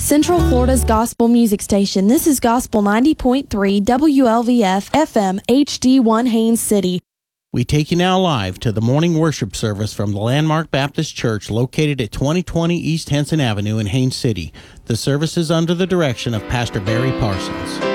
Central Florida's gospel music station. This is Gospel 90.3 WLVF FM HD1 Haines City. We take you now live to the morning worship service from the Landmark Baptist Church located at 2020 East Henson Avenue in Haines City. The service is under the direction of Pastor Barry Parsons.